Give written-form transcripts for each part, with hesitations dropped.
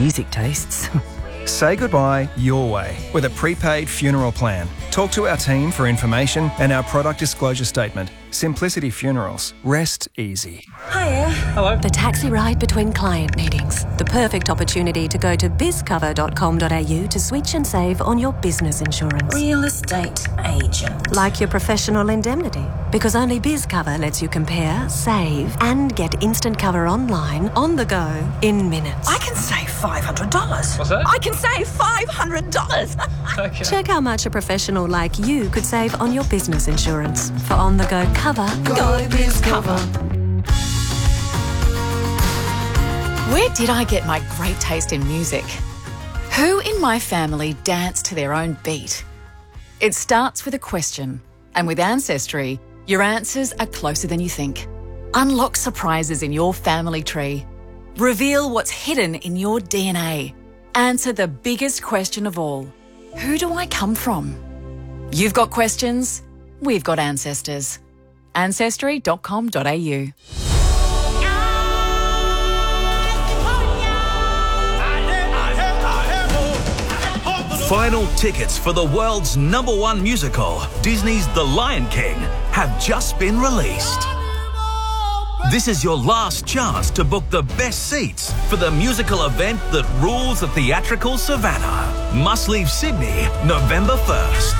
music tastes. Say goodbye your way with a prepaid funeral plan. Talk to our team for information and our product disclosure statement. Simplicity Funerals. Rest easy. Hiya. Hello. The taxi ride between client meetings. The perfect opportunity to go to bizcover.com.au to switch and save on your business insurance. Real estate agent. Like your professional indemnity. Because only BizCover lets you compare, save, and get instant cover online, on the go, in minutes. I can save $500. What's that? I can save $500. Okay. Check how much a professional like you could save on your business insurance. For on-the-go cover, go BizCover. Where did I get my great taste in music? Who in my family danced to their own beat? It starts with a question, and with Ancestry, your answers are closer than you think. Unlock surprises in your family tree. Reveal what's hidden in your DNA. Answer the biggest question of all. Who do I come from? You've got questions, we've got ancestors. Ancestry.com.au. Final tickets for the world's #1 musical, Disney's The Lion King, have just been released. This is your last chance to book the best seats for the musical event that rules the theatrical savannah. Must leave Sydney November 1st.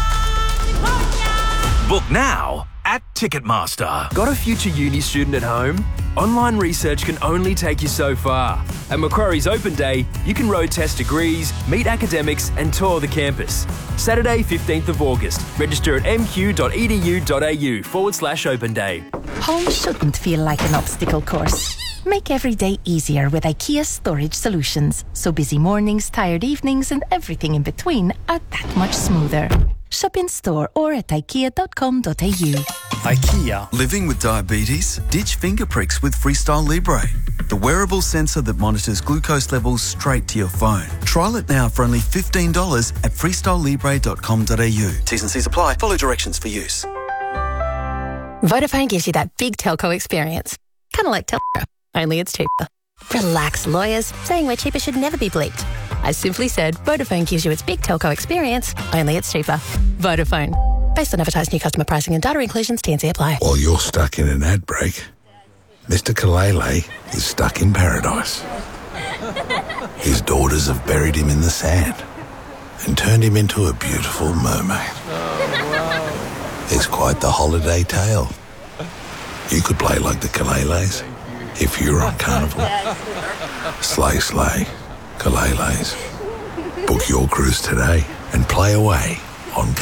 Book now at Ticketmaster. Got a future uni student at home? Online research can only take you so far. At Macquarie's Open Day, you can road test degrees, meet academics and tour the campus. Saturday, 15th of August. Register at mq.edu.au/Open Day. Home shouldn't feel like an obstacle course. Make every day easier with IKEA Storage Solutions. So busy mornings, tired evenings and everything in between are that much smoother. Shop in store or at ikea.com.au. IKEA. Living with diabetes? Ditch finger pricks with Freestyle Libre, the wearable sensor that monitors glucose levels straight to your phone. Trial it now for only $15 at freestylelibre.com.au. T's and C's apply. Follow directions for use. Vodafone gives you that big telco experience. Kind of like Telstra, only it's cheaper. Relax, lawyers. Saying we're cheaper should never be bleeped. I simply said Vodafone gives you its big telco experience, only it's cheaper. Vodafone. Based on advertised new customer pricing and data inclusions, T&C apply. While you're stuck in an ad break, Mr. Kalele is stuck in paradise. His daughters have buried him in the sand and turned him into a beautiful mermaid. It's quite the holiday tale. You could play like the Kaleles if you're on Carnival. Slay, slay, Kaleles. Book your cruise today and play away on